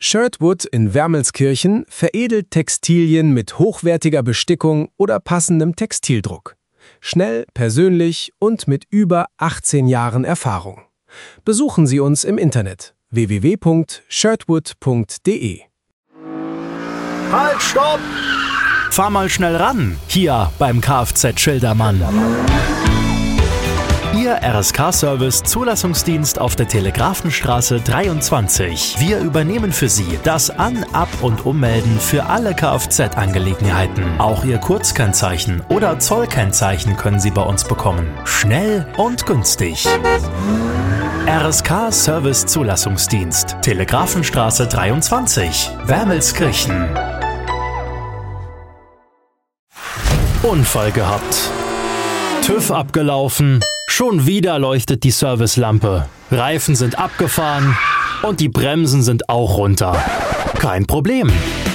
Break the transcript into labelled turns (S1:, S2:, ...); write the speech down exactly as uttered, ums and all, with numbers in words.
S1: Shirtwood in Wermelskirchen veredelt Textilien mit hochwertiger Bestickung oder passendem Textildruck. Schnell, persönlich und mit über achtzehn Jahren Erfahrung. Besuchen Sie uns im Internet w w w punkt shirtwood punkt d e.
S2: Halt, stopp!
S3: Fahr mal schnell ran, hier beim Kfz Schildermann. Ihr R S K-Service Zulassungsdienst auf der Telegrafenstraße dreiundzwanzig. Wir übernehmen für Sie das An-, Ab- und Ummelden für alle Kfz-Angelegenheiten. Auch Ihr Kurzkennzeichen oder Zollkennzeichen können Sie bei uns bekommen. Schnell und günstig. R S K-Service Zulassungsdienst. Telegrafenstraße dreiundzwanzig. Wermelskirchen. Unfall gehabt. TÜV abgelaufen. Schon wieder leuchtet die Servicelampe. Reifen sind abgefahren und die Bremsen sind auch runter. Kein Problem.